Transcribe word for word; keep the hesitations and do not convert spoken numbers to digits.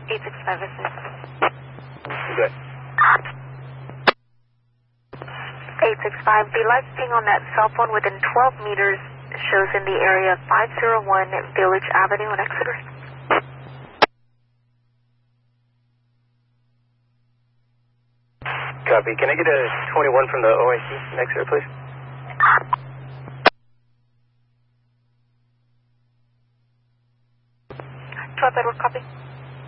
eight six five, is it? Good. eight six five, the light being on that cell phone within twelve meters shows in the area of five oh one Village Avenue in Exeter. Copy. Can I get a twenty-one from the O I C in Exeter, please? twelve Edward, copy.